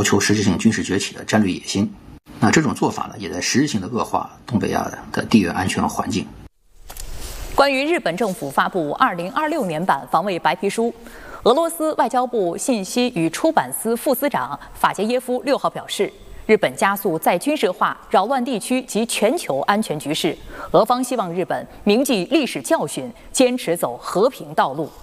谋求实质性军事崛起的战略野心。那这种做法呢，也在实质性的恶化东北亚的地缘安全环境。 关于日本政府发布2026年版防卫白皮书，俄罗斯外交部信息与出版司副司长法杰耶夫6号表示，日本加速再军事化，扰乱地区及全球安全局势。俄方希望日本铭记历史教训，坚持走和平道路。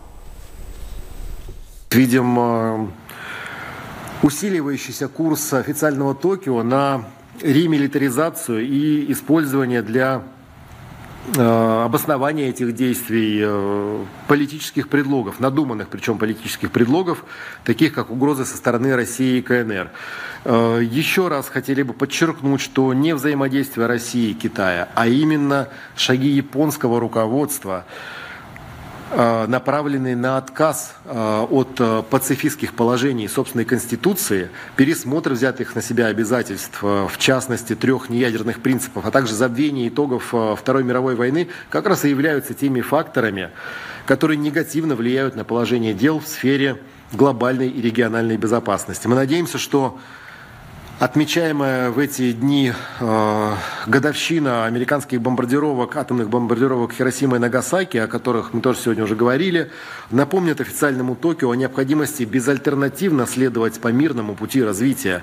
Видим усиливающийся курс официального Токио на ремилитаризацию и использование для обоснования этих действий политических предлогов, надуманных причем политических предлогов, таких как угрозы со стороны России и КНР. Еще раз хотели бы подчеркнуть, что не взаимодействие России и Китая, а именно шаги японского руководства, направленные на отказ от пацифистских положений собственной Конституции, пересмотр взятых на себя обязательств, в частности 3 неядерных принципов, а также забвение итогов Второй мировой войны, как раз и являются теми факторами, которые негативно влияют на положение дел в сфере глобальной и региональной безопасности. Мы надеемся, что отмечаемая в эти дни годовщина американских бомбардировок, атомных бомбардировок Хиросимы и Нагасаки, о которых мы тоже сегодня уже говорили, напомнит официальному Токио о необходимости безальтернативно следовать по мирному пути развития.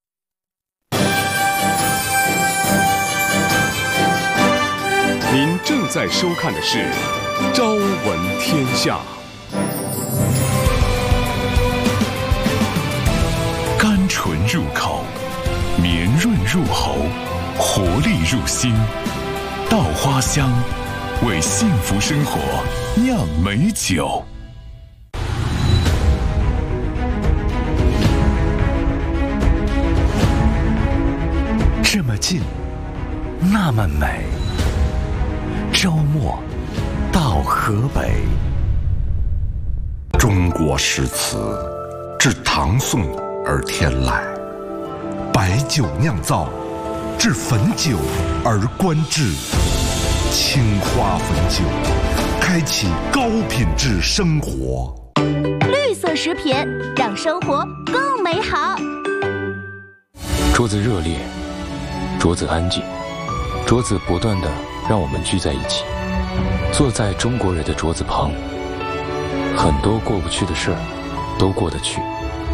您正在收看的是《朝闻天下》。甘醇入口，绵润入喉，活力入心。稻花香，为幸福生活酿美酒。这么近，那么美。周末到河北。 中国诗词自唐宋而天来，白酒酿造，至汾酒而观致。青花汾酒，开启高品质生活。 绿色食品让生活更美好。 桌子热烈，桌子安静，桌子不断地让我们聚在一起，坐在中国人的桌子旁，很多过不去的事儿都过得去。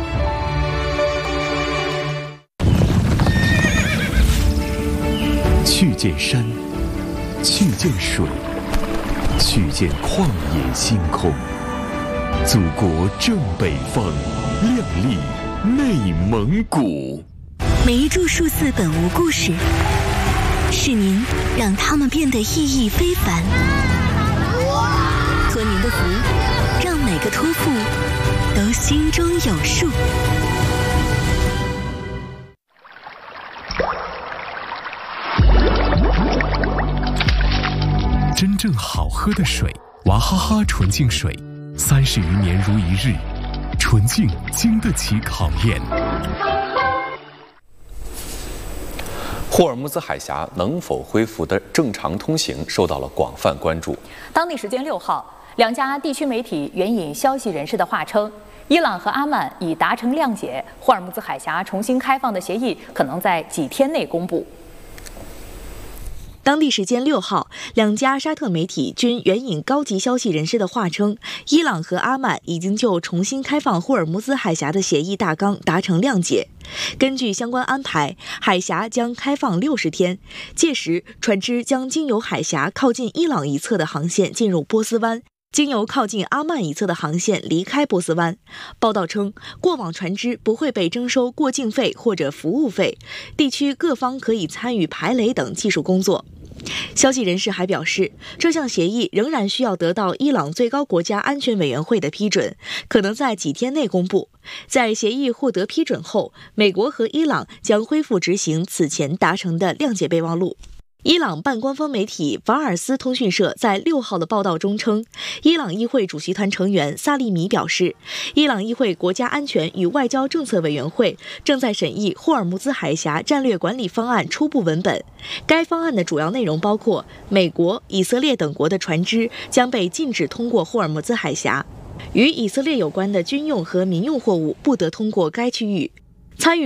去见山，去见水，去见旷野星空。祖国正北方，亮丽内蒙古。 每一株树寺本无故事，是您让它们变得意义非凡。托您的福，让每个托付都心中有数。 真正好喝的水，娃哈哈纯净水，30余年如一日，纯净经得起考验。 霍尔木兹海峡能否恢复的正常通行受到了广泛关注。 当地时间6号，2家地区媒体援引消息人士的话称，伊朗和阿曼已达成谅解，霍尔木兹海峡重新开放的协议可能在几天内公布。 当地时间6号，2家沙特媒体均援引高级消息人士的话称，伊朗和阿曼已经就重新开放霍尔木兹海峡的协议大纲达成谅解。根据相关安排，海峡将开放60天，届时船只将经由海峡靠近伊朗一侧的航线进入波斯湾，经由靠近阿曼一侧的航线离开波斯湾。报道称，过往船只不会被征收过境费或者服务费，地区各方可以参与排雷等技术工作。消息人士还表示，这项协议仍然需要得到伊朗最高国家安全委员会的批准，可能在几天内公布。在协议获得批准后，美国和伊朗将恢复执行此前达成的谅解备忘录。伊朗半官方媒体法尔斯通讯社在6号的报道中称，伊朗议会主席团成员萨利米表示，伊朗议会国家安全与外交政策委员会正在审议霍尔木兹海峡战略管理方案初步文本。该方案的主要内容包括，美国、以色列等国的船只将被禁止通过霍尔木兹海峡，与以色列有关的军用和民用货物不得通过该区域。参与